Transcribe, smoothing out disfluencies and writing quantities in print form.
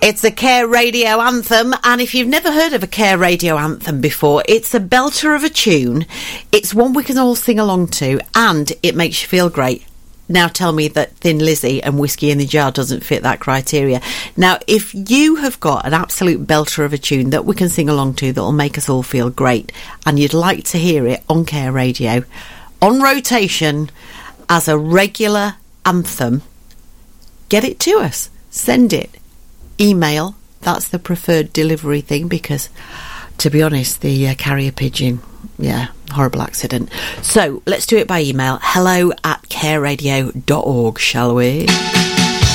It's a Care Radio anthem, and if you've never heard of a Care Radio anthem before, it's a belter of a tune. It's one we can all sing along to, and it makes you feel great. Now tell me that Thin Lizzy and Whiskey in the Jar doesn't fit that criteria. Now, if you have got an absolute belter of a tune that we can sing along to that will make us all feel great, and you'd like to hear it on Care Radio, on rotation, as a regular anthem, get it to us. Send it. Email. That's the preferred delivery thing, because, to be honest, the carrier pigeon, yeah, horrible accident. So let's do it by email. hello@careradio.org, shall we?